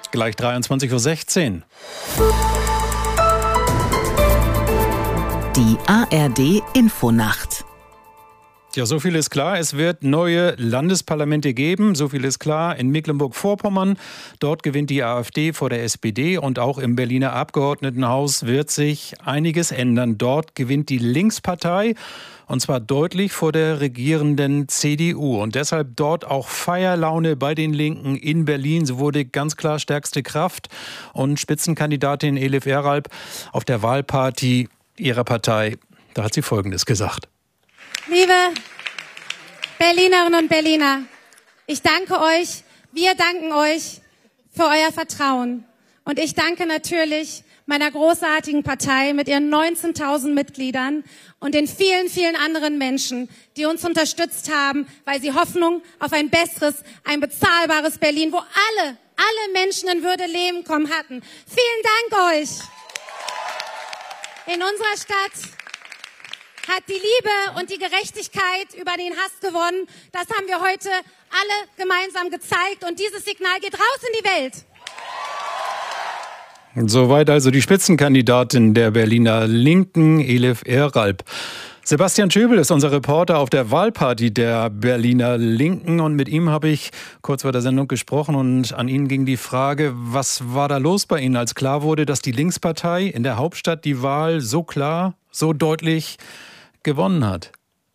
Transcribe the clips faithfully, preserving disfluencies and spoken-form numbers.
Gleich dreiundzwanzig Uhr sechzehn. Die A R D-Infonacht. Ja, so viel ist klar. Es wird neue Landesparlamente geben. So viel ist klar. In Mecklenburg-Vorpommern, dort gewinnt die AfD vor der S P D. Und auch im Berliner Abgeordnetenhaus wird sich einiges ändern. Dort gewinnt die Linkspartei. Und zwar deutlich vor der regierenden C D U. Und deshalb dort auch Feierlaune bei den Linken in Berlin. So wurde ganz klar stärkste Kraft. Und Spitzenkandidatin Elif Eralp auf der Wahlparty ihrer Partei, da hat sie Folgendes gesagt. Liebe Berlinerinnen und Berliner, ich danke euch, wir danken euch für euer Vertrauen. Und ich danke natürlich meiner großartigen Partei mit ihren neunzehntausend Mitgliedern und den vielen, vielen anderen Menschen, die uns unterstützt haben, weil sie Hoffnung auf ein besseres, ein bezahlbares Berlin, wo alle, alle Menschen in Würde leben kommen hatten. Vielen Dank euch. In unserer Stadt hat die Liebe und die Gerechtigkeit über den Hass gewonnen. Das haben wir heute alle gemeinsam gezeigt. Und dieses Signal geht raus in die Welt. Soweit also die Spitzenkandidatin der Berliner Linken, Elif Eralp. Sebastian Schöbel ist unser Reporter auf der Wahlparty der Berliner Linken. Und mit ihm habe ich kurz vor der Sendung gesprochen. Und an ihn ging die Frage, was war da los bei Ihnen, als klar wurde, dass die Linkspartei in der Hauptstadt die Wahl so klar, so deutlich gewonnen hat?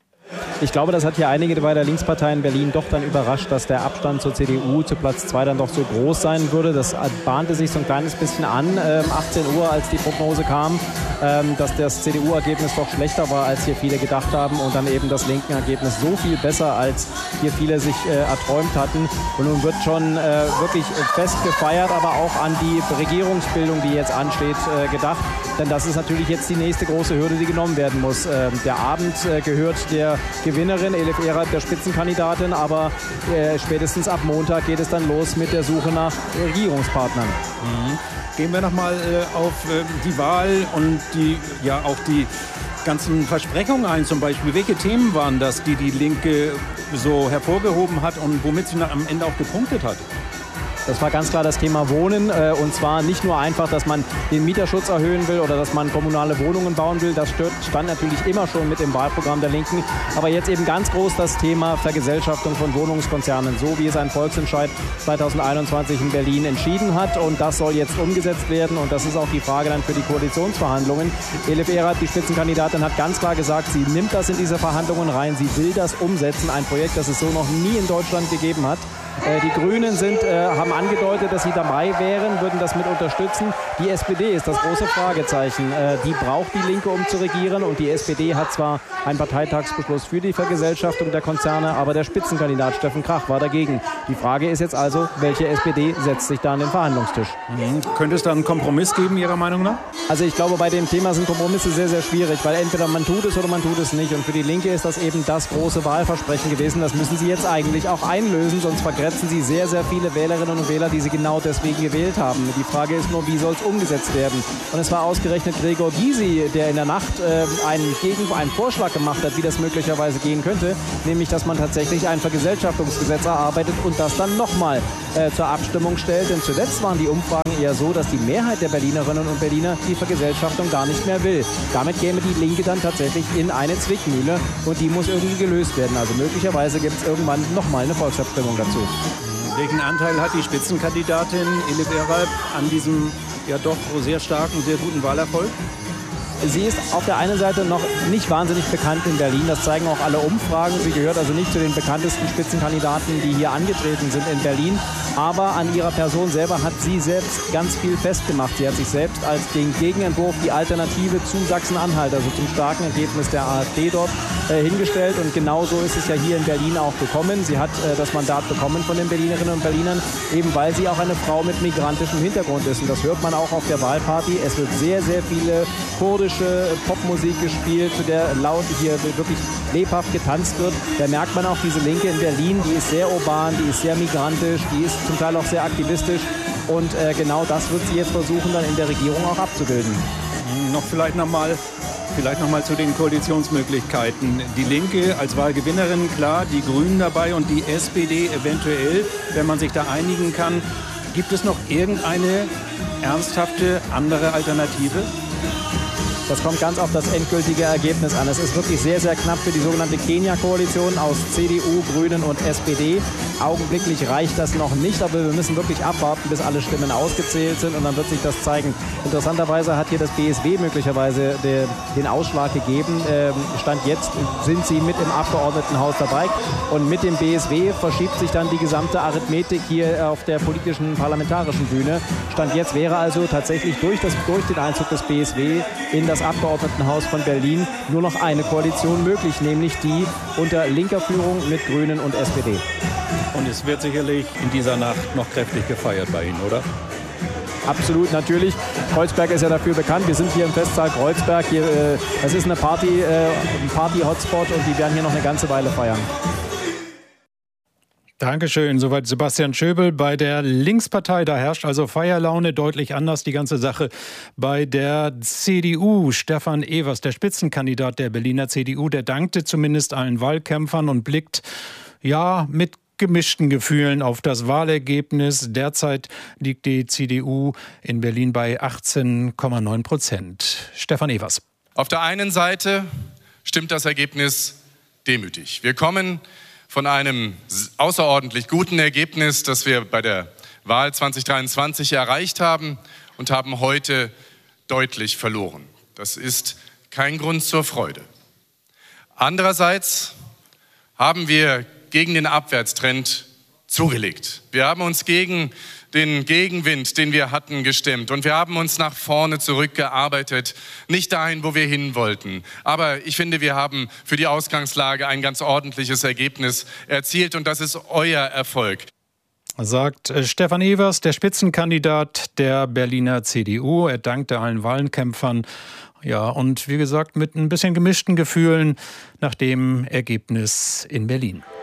Ich glaube, das hat hier einige bei der Linkspartei in Berlin doch dann überrascht, dass der Abstand zur C D U, zu Platz zwei, dann doch so groß sein würde. Das bahnte sich so ein kleines bisschen an, ähm, achtzehn Uhr, als die Prognose kam, ähm, dass das C D U-Ergebnis doch schlechter war, als hier viele gedacht haben, und dann eben das linken Ergebnis so viel besser, als hier viele sich äh, erträumt hatten. Und nun wird schon äh, wirklich fest gefeiert, aber auch an die Regierungsbildung, die jetzt ansteht, äh, gedacht. Denn das ist natürlich jetzt die nächste große Hürde, die genommen werden muss. Ähm, der Abend äh, gehört der Gewinnerin, Elif Eralp, der Spitzenkandidatin, aber äh, spätestens ab Montag geht es dann los mit der Suche nach Regierungspartnern. Mhm. Gehen wir nochmal äh, auf äh, die Wahl und die, ja, auch die ganzen Versprechungen ein zum Beispiel. Welche Themen waren das, die die Linke so hervorgehoben hat und womit sie am Ende auch gepunktet hat? Das war ganz klar das Thema Wohnen, äh, und zwar nicht nur einfach, dass man den Mieterschutz erhöhen will oder dass man kommunale Wohnungen bauen will. Das stand natürlich immer schon mit im Wahlprogramm der Linken. Aber jetzt eben ganz groß das Thema Vergesellschaftung von Wohnungskonzernen, so wie es ein Volksentscheid zweitausendeinundzwanzig in Berlin entschieden hat. Und das soll jetzt umgesetzt werden. Und das ist auch die Frage dann für die Koalitionsverhandlungen. Elif Eralp, die Spitzenkandidatin, hat ganz klar gesagt, sie nimmt das in diese Verhandlungen rein. Sie will das umsetzen. Ein Projekt, das es so noch nie in Deutschland gegeben hat. Die Grünen sind, äh, haben angedeutet, dass sie dabei wären, würden das mit unterstützen. Die S P D ist das große Fragezeichen. Äh, die braucht die Linke, um zu regieren. Und die S P D hat zwar einen Parteitagsbeschluss für die Vergesellschaftung der Konzerne, aber der Spitzenkandidat Steffen Krach war dagegen. Die Frage ist jetzt also, welche S P D setzt sich da an den Verhandlungstisch? Mhm. Könnte es da einen Kompromiss geben, Ihrer Meinung nach? Also ich glaube, bei dem Thema sind Kompromisse sehr, sehr schwierig, weil entweder man tut es oder man tut es nicht. Und für die Linke ist das eben das große Wahlversprechen gewesen. Das müssen sie jetzt eigentlich auch einlösen, sonst vergrätzen sie sehr, sehr viele Wählerinnen und Wähler, die sie genau deswegen gewählt haben. Die Frage ist nur, wie soll es umgesetzt werden? Und es war ausgerechnet Gregor Gysi, der in der Nacht äh, einen, Gegen einen Vorschlag gemacht hat, wie das möglicherweise gehen könnte, nämlich, dass man tatsächlich ein Vergesellschaftungsgesetz erarbeitet und das dann nochmal äh, zur Abstimmung stellt. Denn zuletzt waren die Umfragen eher so, dass die Mehrheit der Berlinerinnen und Berliner die Vergesellschaftung gar nicht mehr will. Damit käme die Linke dann tatsächlich in eine Zwickmühle und die muss irgendwie gelöst werden. Also möglicherweise gibt es irgendwann nochmal eine Volksabstimmung dazu. Welchen Anteil hat die Spitzenkandidatin Elif Eralp an diesem ja doch sehr starken, sehr guten Wahlerfolg? Sie ist auf der einen Seite noch nicht wahnsinnig bekannt in Berlin. Das zeigen auch alle Umfragen. Sie gehört also nicht zu den bekanntesten Spitzenkandidaten, die hier angetreten sind in Berlin. Aber an ihrer Person selber hat sie selbst ganz viel festgemacht. Sie hat sich selbst als den Gegenentwurf, die Alternative zu Sachsen-Anhalt, also zum starken Ergebnis der AfD dort, äh, hingestellt. Und genauso ist es ja hier in Berlin auch gekommen. Sie hat äh, das Mandat bekommen von den Berlinerinnen und Berlinern, eben weil sie auch eine Frau mit migrantischem Hintergrund ist. Und das hört man auch auf der Wahlparty. Es wird sehr, sehr viele kurdische Popmusik gespielt, zu der laut hier wirklich lebhaft getanzt wird. Da merkt man auch diese Linke in Berlin, die ist sehr urban, die ist sehr migrantisch, die ist zum Teil auch sehr aktivistisch. Und äh, genau das wird sie jetzt versuchen, dann in der Regierung auch abzubilden. Noch vielleicht nochmal vielleicht noch mal zu den Koalitionsmöglichkeiten. Die Linke als Wahlgewinnerin, klar, die Grünen dabei und die S P D eventuell, wenn man sich da einigen kann. Gibt es noch irgendeine ernsthafte andere Alternative? Das kommt ganz auf das endgültige Ergebnis an. Es ist wirklich sehr, sehr knapp für die sogenannte Kenia-Koalition aus C D U, Grünen und S P D. Augenblicklich reicht das noch nicht, aber wir müssen wirklich abwarten, bis alle Stimmen ausgezählt sind und dann wird sich das zeigen. Interessanterweise hat hier das B S W möglicherweise de, den Ausschlag gegeben. Ähm, Stand jetzt sind sie mit im Abgeordnetenhaus dabei und mit dem B S W verschiebt sich dann die gesamte Arithmetik hier auf der politischen parlamentarischen Bühne. Stand jetzt wäre also tatsächlich durch, das, durch den Einzug des B S W in das Abgeordnetenhaus von Berlin nur noch eine Koalition möglich, nämlich die unter linker Führung mit Grünen und S P D. Und es wird sicherlich in dieser Nacht noch kräftig gefeiert bei Ihnen, oder? Absolut, natürlich. Kreuzberg ist ja dafür bekannt. Wir sind hier im Festsaal Kreuzberg. Hier, äh, das ist eine Party, äh, ein Party-Hotspot und die werden hier noch eine ganze Weile feiern. Dankeschön. Soweit Sebastian Schöbel bei der Linkspartei. Da herrscht also Feierlaune, deutlich anders die ganze Sache bei der C D U. Stefan Evers, der Spitzenkandidat der Berliner C D U, der dankte zumindest allen Wahlkämpfern und blickt ja mit gemischten Gefühlen auf das Wahlergebnis. Derzeit liegt die C D U in Berlin bei achtzehn Komma neun Prozent. Stefan Evers. Auf der einen Seite stimmt das Ergebnis demütig. Wir kommen von einem außerordentlich guten Ergebnis, das wir bei der Wahl zwanzig dreiundzwanzig erreicht haben und haben heute deutlich verloren. Das ist kein Grund zur Freude. Andererseits haben wir gegen den Abwärtstrend zugelegt. Wir haben uns gegen den Gegenwind, den wir hatten, gestemmt. Und wir haben uns nach vorne zurückgearbeitet, nicht dahin, wo wir hin wollten. Aber ich finde, wir haben für die Ausgangslage ein ganz ordentliches Ergebnis erzielt und das ist euer Erfolg. Sagt Stefan Evers, der Spitzenkandidat der Berliner C D U. Er dankte allen Wahlkämpfern. Ja, und wie gesagt, mit ein bisschen gemischten Gefühlen nach dem Ergebnis in Berlin.